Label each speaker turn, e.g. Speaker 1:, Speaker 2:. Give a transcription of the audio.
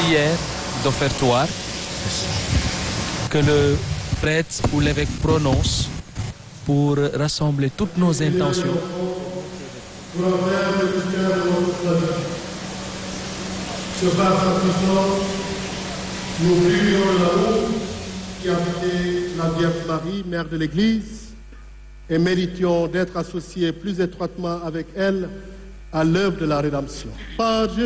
Speaker 1: prière d'offertoire que le prêtre ou l'évêque prononce pour rassembler toutes nos intentions.
Speaker 2: Nous prions l'amour qui habitait la Vierge Marie, Mère de l'Église, et méritions d'être associés plus étroitement avec elle à l'œuvre de la rédemption. Par